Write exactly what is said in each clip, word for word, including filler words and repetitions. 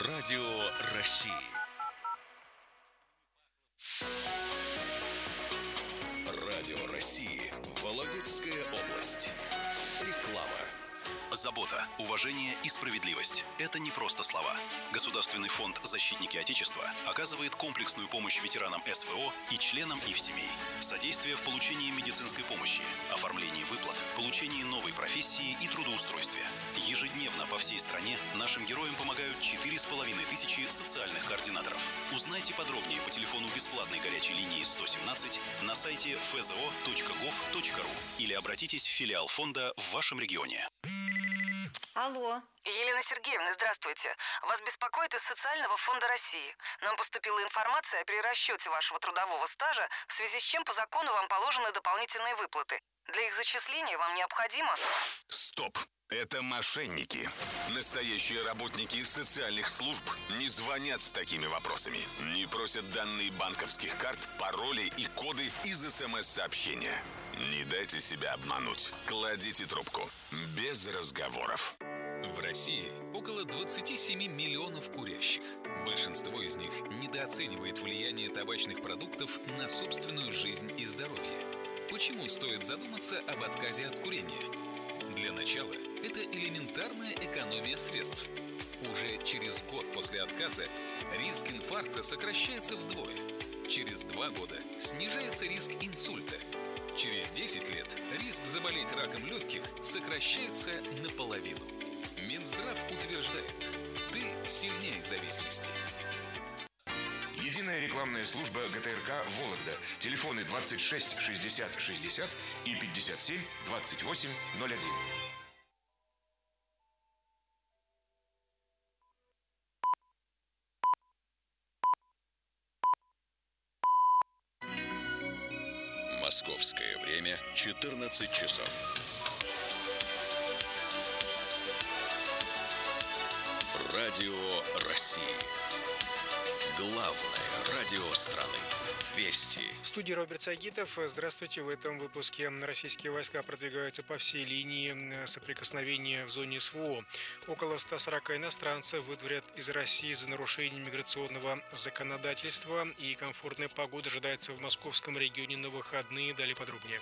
Радио России. Радио России. Вологодская область. Реклама. Забота, уважение и справедливость – это не просто слова. Государственный фонд «Защитники Отечества» оказывает комплексную помощь ветеранам эс вэ о и членам их семей. Содействие в получении медицинской помощи, оформлении выплат, получении новой профессии и трудоустройстве. Ежедневно по всей стране нашим героям помогают четыре с половиной тысячи социальных координаторов. Узнайте подробнее по телефону бесплатной горячей линии сто семнадцать на сайте эф зэ о точка гов точка ру или обратитесь в филиал фонда в вашем регионе. Алло. Елена Сергеевна, здравствуйте. Вас беспокоит из Социального фонда России. Нам поступила информация о перерасчете вашего трудового стажа, в связи с чем по закону вам положены дополнительные выплаты. Для их зачисления вам необходимо... Стоп! Это мошенники. Настоящие работники социальных служб не звонят с такими вопросами. Не просят данные банковских карт, пароли и коды из эс эм эс-сообщения. Не дайте себя обмануть. Кладите трубку. Без разговоров. В России около двадцати семи миллионов курящих. Большинство из них недооценивает влияние табачных продуктов на собственную жизнь и здоровье. Почему стоит задуматься об отказе от курения? Для начала, это элементарная экономия средств. Уже через год после отказа риск инфаркта сокращается вдвое. Через два года снижается риск инсульта. Через десять лет риск заболеть раком легких сокращается наполовину. Минздрав утверждает, ты сильнее зависимости. Единая рекламная служба гэ тэ эр ка «Вологда». Телефоны двадцать шесть шестьдесят шестьдесят и пятьдесят семь двадцать восемь ноль один. Московское время четырнадцать часов. Радио России. Главное радио страны. Вести. В студии Роберт Сагитов. Здравствуйте. В этом выпуске российские войска продвигаются по всей линии соприкосновения в зоне эс вэ о. Около ста сорока иностранцев выдворят из России за нарушение миграционного законодательства. И комфортная погода ожидается в московском регионе на выходные. Далее подробнее.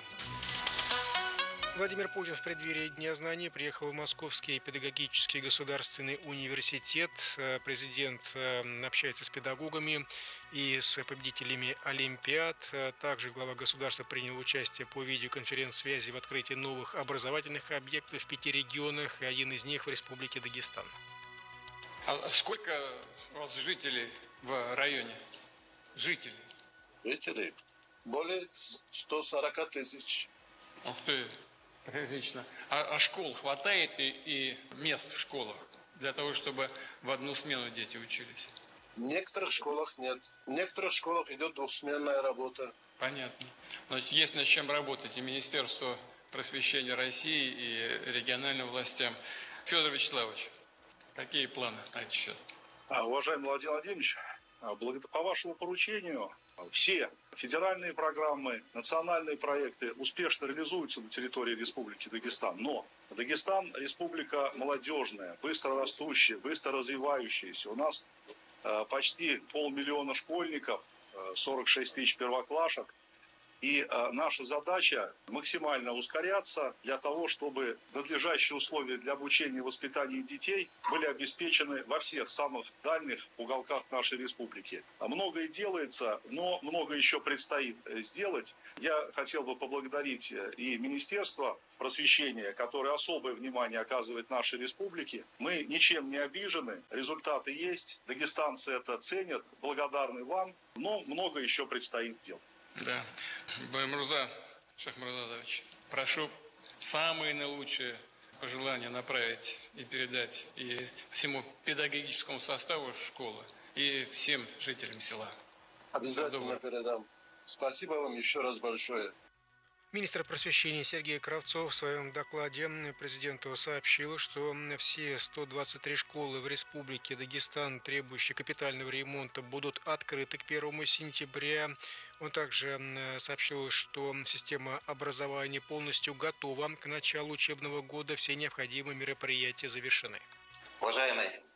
Владимир Путин в преддверии Дня знаний приехал в Московский педагогический государственный университет. Президент общается с педагогами и с победителями олимпиад. Также глава государства принял участие по видеоконференц-связи в открытии новых образовательных объектов в пяти регионах, и один из них в Республике Дагестан. А сколько у вас жителей в районе? Жителей? Жителей? Более ста сорока тысяч. Ух ты! Прилично. А, а школ хватает и, и мест в школах для того, чтобы в одну смену дети учились? В некоторых школах нет. В некоторых школах идет двухсменная работа. Понятно. Значит, есть над чем работать и Министерству просвещения России, и региональным властям. Федор Вячеславович, какие планы на этот счет? А, уважаемый Владимир Владимирович, по вашему поручению все федеральные программы, национальные проекты успешно реализуются на территории Республики Дагестан. Но Дагестан – республика молодежная, быстро растущая, быстро развивающаяся. У нас э, почти полмиллиона школьников, э, сорок шесть тысяч первоклашек. И э, наша задача максимально ускоряться для того, чтобы надлежащие условия для обучения и воспитания детей были обеспечены во всех самых дальних уголках нашей республики. Многое делается, но много еще предстоит сделать. Я хотел бы поблагодарить и Министерство просвещения, которое особое внимание оказывает нашей республике. Мы ничем не обижены, результаты есть, дагестанцы это ценят, благодарны вам, но много еще предстоит делать. Да. Баймурза Шахмурзадович, прошу самые наилучшие пожелания направить и передать и всему педагогическому составу школы, и всем жителям села. Обязательно передам. Спасибо вам еще раз большое. Министр просвещения Сергей Кравцов в своем докладе президенту сообщил, что все сто двадцать три школы в Республике Дагестан, требующие капитального ремонта, будут открыты к первому сентября. Он также сообщил, что система образования полностью готова к началу учебного года, все необходимые мероприятия завершены. Уважаемый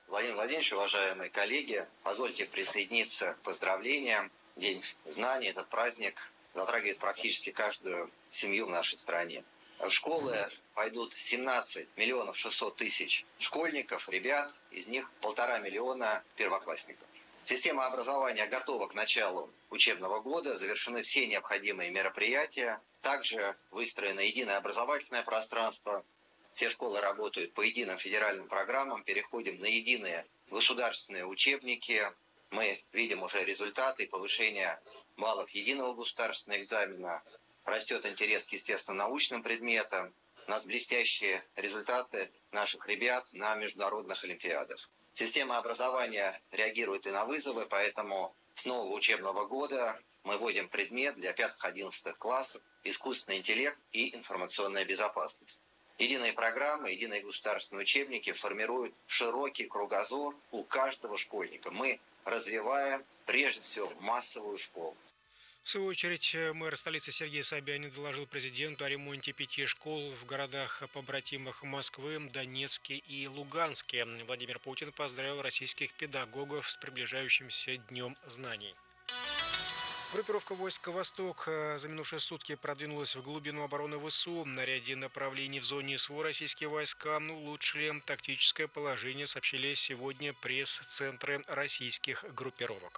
Владимир Владимирович, уважаемые коллеги, позвольте присоединиться к поздравлениям. День знаний, этот праздник затрагивает практически каждую семью в нашей стране. В школы пойдут семнадцать миллионов шестьсот тысяч школьников, ребят, из них полтора миллиона первоклассников. Система образования готова к началу учебного года, завершены все необходимые мероприятия, также выстроено единое образовательное пространство, все школы работают по единым федеральным программам, переходим на единые государственные учебники. Мы видим уже результаты повышения баллов единого государственного экзамена. Растет интерес к естественно-научным предметам. У нас блестящие результаты наших ребят на международных олимпиадах. Система образования реагирует и на вызовы, поэтому с нового учебного года мы вводим предмет для пятых-одиннадцатых классов «Искусственный интеллект и информационная безопасность». Единые программы, единые государственные учебники формируют широкий кругозор у каждого школьника. Мы развиваем, прежде всего, массовую школу. В свою очередь, мэр столицы Сергей Собянин доложил президенту о ремонте пяти школ в городах-побратимах Москвы, Донецке и Луганске. Владимир Путин поздравил российских педагогов с приближающимся Днем знаний. Группировка войск «Восток» за минувшие сутки продвинулась в глубину обороны ВСУ. На ряде направлений в зоне СВО российские войска улучшили тактическое положение, сообщили сегодня пресс-центры российских группировок.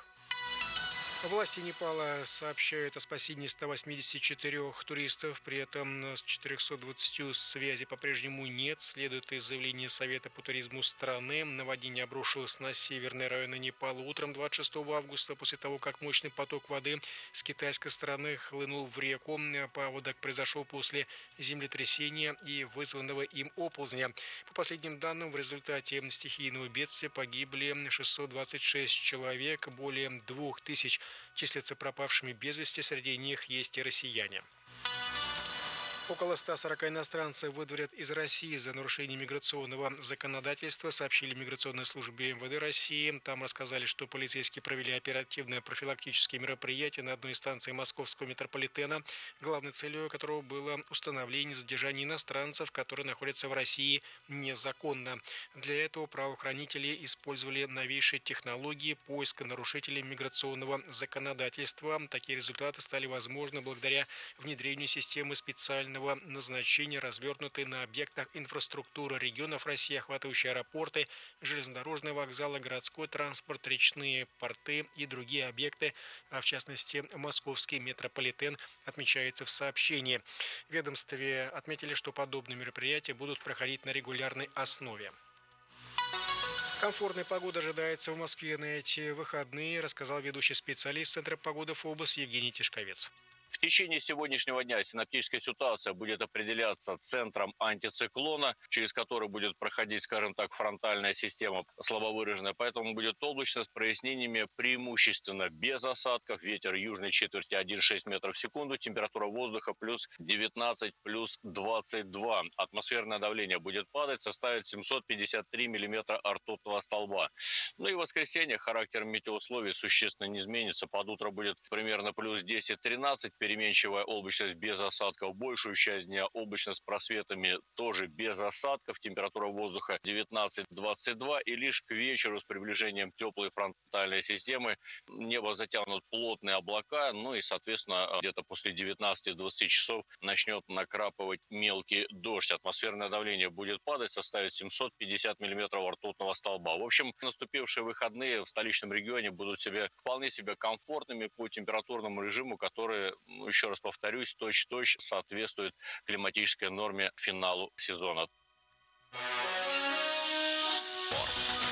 Власти Непала сообщают о спасении ста восьмидесяти четырёх туристов, при этом с четырёхсот двадцатью связи по-прежнему нет, следует из заявления Совета по туризму страны. Наводнение обрушилось на северные районы Непала утром двадцать шестого августа, после того, как мощный поток воды с китайской стороны хлынул в реку. Паводок произошел после землетрясения и вызванного им оползня. По последним данным, в результате стихийного бедствия погибли шестьсот двадцать шесть человек, более двух тысяч числятся пропавшими без вести, среди них есть и россияне. Около ста сорока иностранцев выдворят из России за нарушение миграционного законодательства, сообщили в миграционной службе МВД России. Там рассказали, что полицейские провели оперативные профилактические мероприятия на одной из станций московского метрополитена, главной целью которого было установление задержания иностранцев, которые находятся в России незаконно. Для этого правоохранители использовали новейшие технологии поиска нарушителей миграционного законодательства. Такие результаты стали возможны благодаря внедрению системы специального назначения, развернутой на объектах инфраструктуры регионов России, охватывающие аэропорты, железнодорожные вокзалы, городской транспорт, речные порты и другие объекты, а в частности московский метрополитен, отмечается в сообщении. В ведомстве отметили, что подобные мероприятия будут проходить на регулярной основе. Комфортная погода ожидается в Москве на эти выходные, рассказал ведущий специалист Центра погоды ФОБОС Евгений Тишковец. В течение сегодняшнего дня синоптическая ситуация будет определяться центром антициклона, через который будет проходить, скажем так, фронтальная система слабо выраженная. Поэтому будет облачно с прояснениями, преимущественно без осадков. Ветер южной четверти один целых шесть десятых метров в секунду. Температура воздуха плюс девятнадцать, плюс двадцать два. Атмосферное давление будет падать, составит семьсот пятьдесят три миллиметра ртутного столба. Ну и в воскресенье характер метеоусловий существенно не изменится. Под утро будет примерно плюс десять-тринадцать. Переменчивая облачность без осадков. Большую часть дня облачность с просветами тоже без осадков. Температура воздуха девятнадцать-двадцать два. И лишь к вечеру с приближением теплой фронтальной системы небо затянут плотные облака. Ну и, соответственно, где-то после девятнадцати-двадцати часов начнет накрапывать мелкий дождь. Атмосферное давление будет падать, составит семьсот пятьдесят миллиметров ртутного столба. В общем, наступившие выходные в столичном регионе будут себе вполне себе комфортными по температурному режиму, который, ну, еще раз повторюсь, точь-в-точь соответствует климатической норме к финалу сезона. Спорт.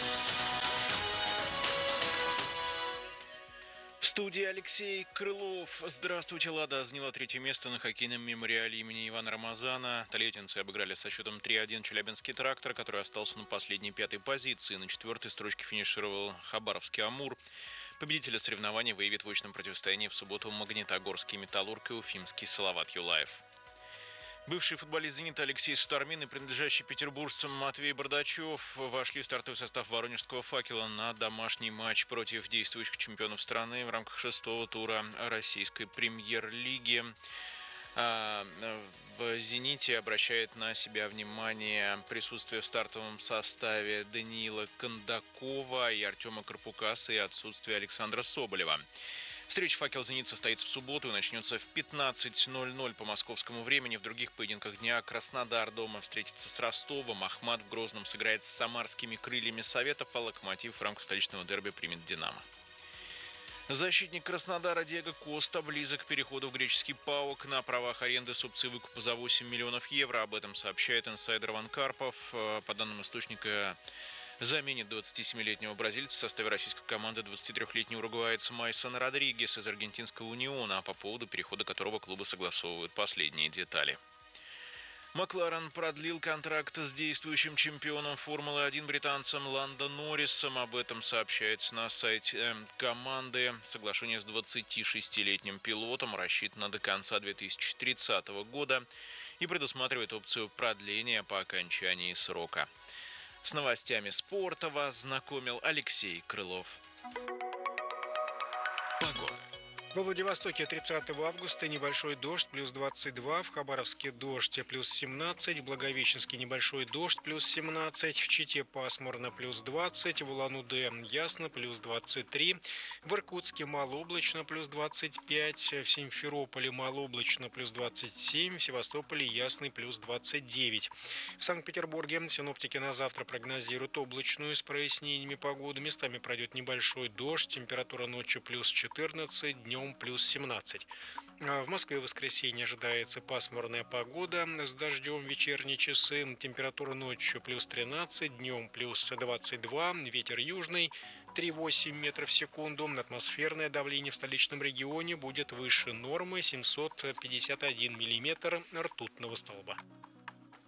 В студии Алексей Крылов. Здравствуйте. «Лада» заняла третье место на хоккейном мемориале имени Ивана Рамазана. Тольяттинцы обыграли со счетом три-один Челябинский «Трактор», который остался на последней пятой позиции. На четвертой строчке финишировал Хабаровский «Амур». Победителя соревнований выявит в очном противостоянии в субботу Магнитогорский «Металлург» и уфимский «Салават Юлаев». Бывший футболист «Зенита» Алексей Сутармин и принадлежащий петербуржцам Матвей Бардачев вошли в стартовый состав воронежского «Факела» на домашний матч против действующих чемпионов страны в рамках шестого тура российской премьер-лиги. В «Зените» обращает на себя внимание присутствие в стартовом составе Даниила Кондакова и Артема Карпукаса и отсутствие Александра Соболева. Встреча «Факел-Зенит» состоится в субботу и начнется в пятнадцать ноль ноль по московскому времени. В других поединках дня Краснодар дома встретится с Ростовом, Ахмат в Грозном сыграет с самарскими крыльями Советов, а Локомотив в рамках столичного дерби примет «Динамо». Защитник Краснодара Диего Коста близок к переходу в греческий ПАОК на правах аренды с опцией выкупа за восемь миллионов евро. Об этом сообщает инсайдер Иван Карпов. По данным источника, заменит двадцатисемилетнего бразильца в составе российской команды двадцатитрёхлетний уругваец Майсон Родригес из аргентинского «Униона», по поводу перехода которого клубы согласовывают последние детали. Макларен продлил контракт с действующим чемпионом Формулы один британцем Ландо Норрисом. Об этом сообщается на сайте команды. Соглашение с двадцатишестилетним пилотом рассчитано до конца две тысячи тридцатого года и предусматривает опцию продления по окончании срока. С новостями спорта вас знакомил Алексей Крылов. Погода. Во Владивостоке тридцатого августа небольшой дождь, плюс двадцать два, в Хабаровске дождь, плюс семнадцать, в Благовещенске небольшой дождь, плюс семнадцать, в Чите пасмурно, плюс двадцать, в Улан-Удэ ясно, плюс двадцать три, в Иркутске малооблачно, плюс двадцать пять, в Симферополе малооблачно, плюс двадцать семь, в Севастополе ясный, плюс двадцать девять. В Санкт-Петербурге синоптики на завтра прогнозируют облачную с прояснениями погоды, местами пройдет небольшой дождь, температура ночью плюс четырнадцать, днем плюс семнадцать. В Москве в воскресенье ожидается пасмурная погода с дождем в вечерние часы. Температура ночью плюс тринадцать, днем плюс двадцать два, ветер южный три целых восемь десятых метров в секунду. Атмосферное давление в столичном регионе будет выше нормы семьсот пятьдесят один миллиметр ртутного столба.